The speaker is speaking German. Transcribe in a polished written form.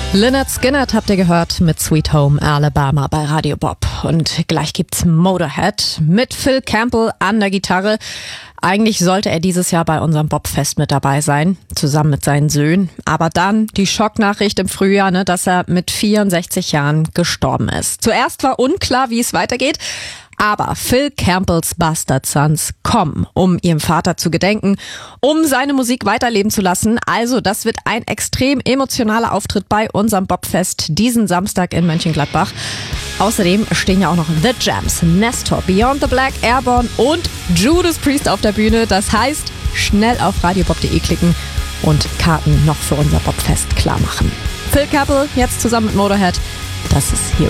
Lynyrd Skynyrd habt ihr gehört mit Sweet Home Alabama bei Radio Bob. Und gleich gibt's Motorhead mit Phil Campbell an der Gitarre. Eigentlich sollte er dieses Jahr bei unserem Bobfest mit dabei sein, zusammen mit seinen Söhnen. Aber dann die Schocknachricht im Frühjahr, dass er mit 64 Jahren gestorben ist. Zuerst war unklar, wie es weitergeht. Aber Phil Campbells Bastard Sons kommen, um ihrem Vater zu gedenken, um seine Musik weiterleben zu lassen. Also das wird ein extrem emotionaler Auftritt bei unserem Bobfest diesen Samstag in Mönchengladbach. Außerdem stehen ja auch noch The Jams, Nestor, Beyond the Black, Airborne und Judas Priest auf der Bühne. Das heißt, schnell auf radiobob.de klicken und Karten noch für unser Bobfest klar machen. Phil Campbell jetzt zusammen mit Motorhead. Das ist hier.